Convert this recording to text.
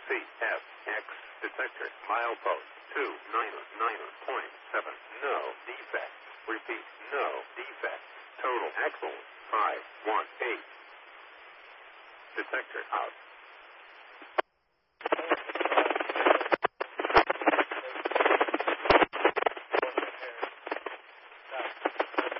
CFX detector. Milepost 299.7. No defect. Repeat, no defect. Total axle 518. Detector out.